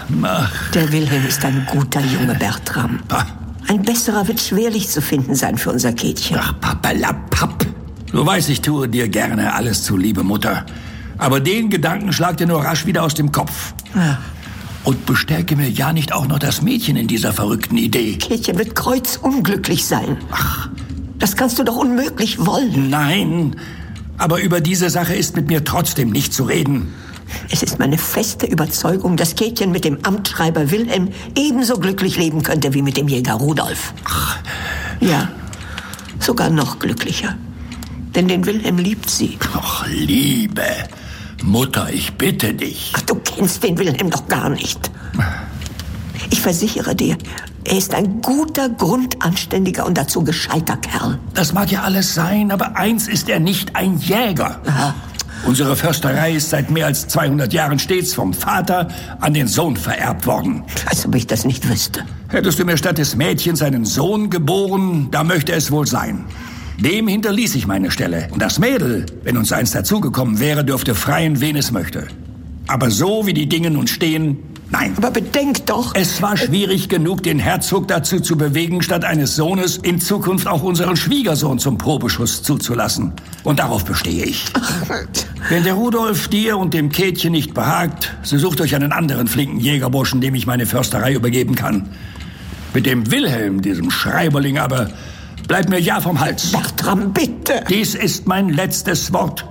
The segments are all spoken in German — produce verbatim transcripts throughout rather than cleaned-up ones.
Ach. Der Wilhelm ist ein guter Junge, Bertram. Ein besserer wird schwerlich zu finden sein für unser Käthchen. Ach, Papperlapapp. Du weißt, ich tue dir gerne alles zuliebe, Mutter. Aber den Gedanken schlag dir nur rasch wieder aus dem Kopf. Ja. Und bestärke mir ja nicht auch noch das Mädchen in dieser verrückten Idee. Käthchen wird kreuzunglücklich sein. Ach. Das kannst du doch unmöglich wollen. Nein, aber über diese Sache ist mit mir trotzdem nicht zu reden. Es ist meine feste Überzeugung, dass Käthchen mit dem Amtsschreiber Wilhelm ebenso glücklich leben könnte wie mit dem Jäger Rudolf. Ach. Ja, sogar noch glücklicher. Denn den Wilhelm liebt sie. Ach, Liebe. Mutter, ich bitte dich. Ach, du kennst den Wilhelm doch gar nicht. Ich versichere dir, er ist ein guter, grundanständiger und dazu gescheiter Kerl. Das mag ja alles sein, aber eins ist er nicht, ein Jäger. Aha. Unsere Försterei ist seit mehr als zweihundert Jahren stets vom Vater an den Sohn vererbt worden. Als ob ich das nicht wüsste. Hättest du mir statt des Mädchens einen Sohn geboren, da möchte es wohl sein. Dem hinterließ ich meine Stelle. Und das Mädel, wenn uns eins dazugekommen wäre, dürfte freien, wen es möchte. Aber so wie die Dinge nun stehen, nein. Aber bedenk doch... Es war schwierig genug, den Herzog dazu zu bewegen, statt eines Sohnes in Zukunft auch unseren Schwiegersohn zum Probeschuss zuzulassen. Und darauf bestehe ich. Wenn der Rudolf dir und dem Käthchen nicht behagt, so sucht euch einen anderen flinken Jägerburschen, dem ich meine Försterei übergeben kann. Mit dem Wilhelm, diesem Schreiberling, aber bleibt mir ja vom Hals. Bertram, bitte! Dies ist mein letztes Wort.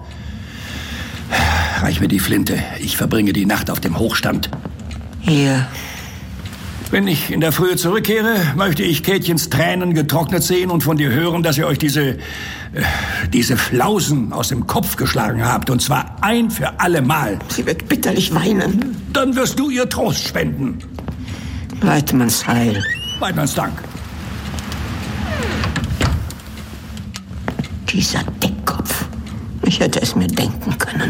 Reich mir die Flinte. Ich verbringe die Nacht auf dem Hochstand. Hier. Wenn ich in der Frühe zurückkehre, möchte ich Käthchens Tränen getrocknet sehen und von dir hören, dass ihr euch diese, äh, diese Flausen aus dem Kopf geschlagen habt. Und zwar ein für alle Mal. Sie wird bitterlich weinen. Dann wirst du ihr Trost spenden. Weidmanns Heil. Weidmanns Dank. Dieser Dickkopf. Ich hätte es mir denken können.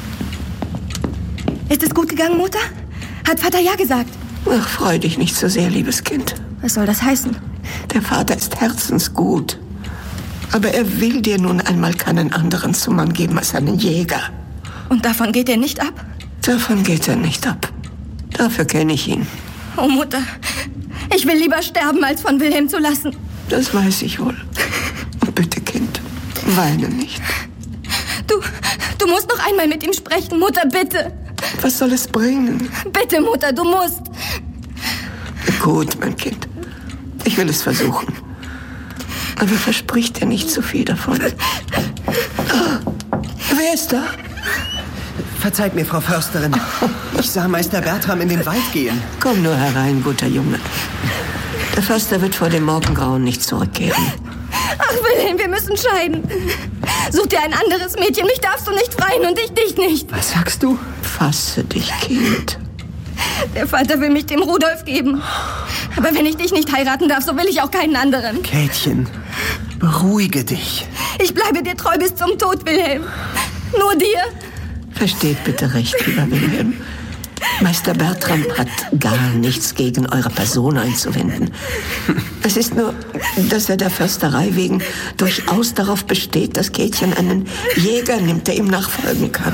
Ist es gut gegangen, Mutter? Hat Vater ja gesagt? Ach, freu dich nicht so sehr, liebes Kind. Was soll das heißen? Der Vater ist herzensgut. Aber er will dir nun einmal keinen anderen zum Mann geben als einen Jäger. Und davon geht er nicht ab? Davon geht er nicht ab. Dafür kenne ich ihn. Oh, Mutter, ich will lieber sterben, als von Wilhelm zu lassen. Das weiß ich wohl. Und bitte, Kind, weine nicht. Du, du musst noch einmal mit ihm sprechen, Mutter, bitte. Was soll es bringen? Bitte, Mutter, du musst. Gut, mein Kind. Ich will es versuchen. Aber versprich dir nicht zu viel davon. Ah, wer ist da? Verzeiht mir, Frau Försterin. Ich sah Meister Bertram in den Wald gehen. Komm nur herein, guter Junge. Der Förster wird vor dem Morgengrauen nicht zurückkehren. Ach, Wilhelm, wir müssen scheiden. Such dir ein anderes Mädchen. Mich darfst du nicht freien und ich dich nicht. Was sagst du? Fasse dich, Kind. Der Vater will mich dem Rudolf geben. Aber wenn ich dich nicht heiraten darf, so will ich auch keinen anderen. Käthchen, beruhige dich. Ich bleibe dir treu bis zum Tod, Wilhelm. Nur dir. Versteht bitte recht, lieber Wilhelm. Meister Bertram hat gar nichts gegen eure Person einzuwenden. Es ist nur, dass er der Försterei wegen durchaus darauf besteht, dass Käthchen einen Jäger nimmt, der ihm nachfolgen kann.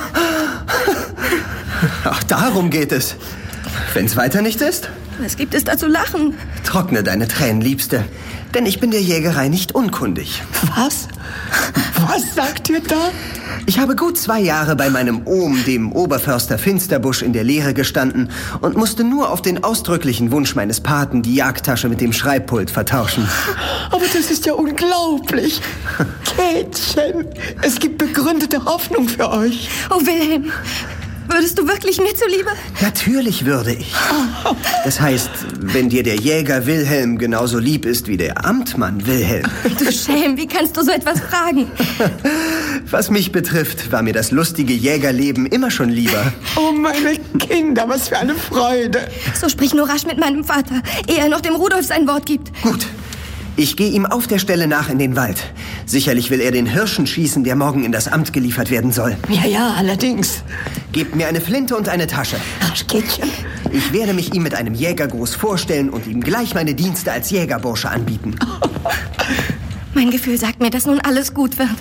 Ach, darum geht es. Wenn's weiter nicht ist? Was gibt es da zu lachen? Trockne deine Tränen, Liebste. Denn ich bin der Jägerei nicht unkundig. Was? Was sagt ihr da? Ich habe gut zwei Jahre bei meinem Ohm, dem Oberförster Finsterbusch, in der Lehre gestanden und musste nur auf den ausdrücklichen Wunsch meines Paten die Jagdtasche mit dem Schreibpult vertauschen. Aber das ist ja unglaublich. Käthchen, es gibt begründete Hoffnung für euch. Oh, Wilhelm, würdest du wirklich mir zuliebe? Natürlich würde ich. Das heißt, wenn dir der Jäger Wilhelm genauso lieb ist wie der Amtmann Wilhelm. Du Schelm, wie kannst du so etwas fragen? Was mich betrifft, war mir das lustige Jägerleben immer schon lieber. Oh, meine Kinder, was für eine Freude. So sprich nur rasch mit meinem Vater, ehe er noch dem Rudolf sein Wort gibt. Gut. Ich gehe ihm auf der Stelle nach in den Wald. Sicherlich will er den Hirschen schießen, der morgen in das Amt geliefert werden soll. Ja, ja, allerdings. Gebt mir eine Flinte und eine Tasche. Rasch, Käthchen. Ich werde mich ihm mit einem Jägergruß vorstellen und ihm gleich meine Dienste als Jägerbursche anbieten. Mein Gefühl sagt mir, dass nun alles gut wird.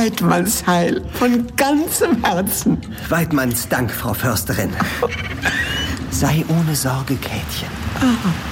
Weidmanns Heil, von ganzem Herzen. Weidmanns Dank, Frau Försterin. Sei ohne Sorge, Käthchen. Oh.